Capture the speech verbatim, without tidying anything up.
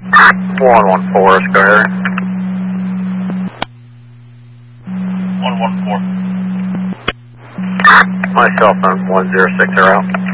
one one four, go ahead. one one four. My cell phone, one zero six zero.